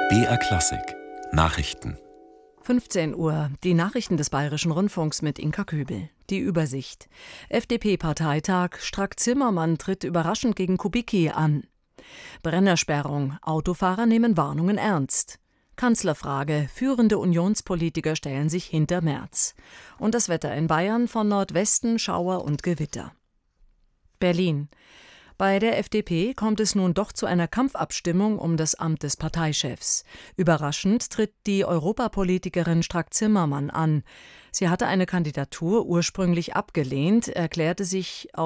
BR Klassik Nachrichten. 15 Uhr, die Nachrichten des Bayerischen Rundfunks mit Inka Köbel. Die Übersicht. FDP-Parteitag, Strack-Zimmermann tritt überraschend gegen Kubicki an. Brennersperrung, Autofahrer nehmen Warnungen ernst. Kanzlerfrage, führende Unionspolitiker stellen sich hinter Merz. Und das Wetter in Bayern: von Nordwesten Schauer und Gewitter. Berlin. Bei der FDP kommt es nun doch zu einer Kampfabstimmung um das Amt des Parteichefs. Überraschend tritt die Europapolitikerin Strack-Zimmermann an. Sie hatte eine Kandidatur ursprünglich abgelehnt, erklärte sich